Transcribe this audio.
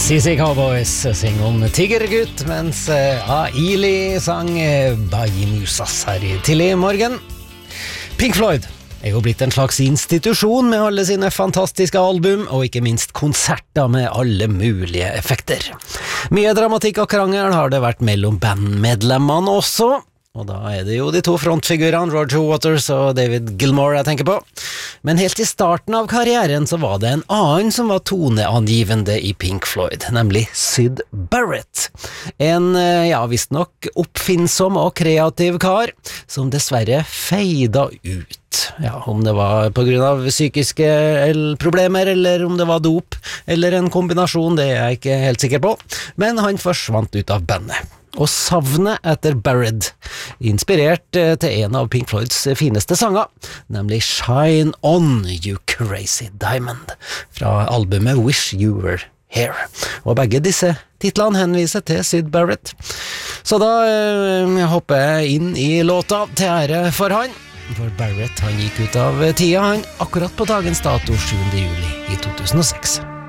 CC Cowboys synger om Tigergutt, mens Aili sang Bayi Musas her i tidlig morgen. Pink Floyd er jo blitt en slags institusjon med alle sine fantastiske album, og ikke minst konserter med alle mulige effekter. Mye dramatikk og krangel har det vært mellom bandmedlemmene også, og da er det jo de to frontfigurene, Roger Waters og David Gilmour, jeg tenker på. Men helt i starten av karrieren så var det en annen som var toneangivende i Pink Floyd, nemlig Syd Barrett. En, visstnok oppfinnsom og kreativ kar, som dessverre feida ut. Ja, om det var på grunn av psykiske problemer, eller om det var dop, eller en kombinasjon, det er jeg ikke helt sikker på. Men han forsvant ut av bandet. Og savnet etter Barrett inspirert til en av Pink Floyds fineste sanger, nemlig Shine On, You Crazy Diamond, fra albumet Wish You Were Here. Og begge disse titlene henviser til Syd Barrett. Så da hopper jeg inn i låta til ære for han, for Barrett han gikk ut av tida han akkurat på dagens dato 7. juli i 2006.